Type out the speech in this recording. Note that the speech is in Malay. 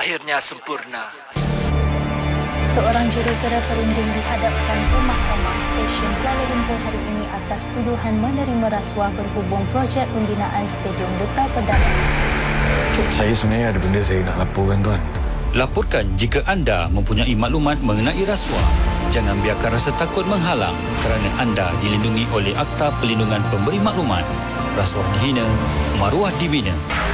akhirnya sempurna. Seorang jurutera perunding dihadapkan ke Mahkamah Session Kuala Lumpur hari ini atas tuduhan menerima rasuah berhubung projek pembinaan Stadium Duta Perdana. Saya sebenarnya ada benda saya nak laporkan, tuan. Laporkan jika anda mempunyai maklumat mengenai rasuah. Jangan biarkan rasa takut menghalang kerana anda dilindungi oleh Akta Perlindungan Pemberi Maklumat. Rasuah dihina, maruah dibina.